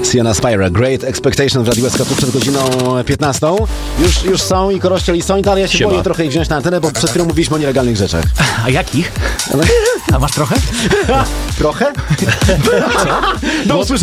Sienna Spira, Great Expectation w Radiu SK przed godziną 15. Już są i Korościel i Sońta, ale ja się boję trochę ich wziąć na antenę, bo przed chwilą mówiliśmy o nielegalnych rzeczach. A jakich? A masz trochę? Trochę? Do usłyszenia.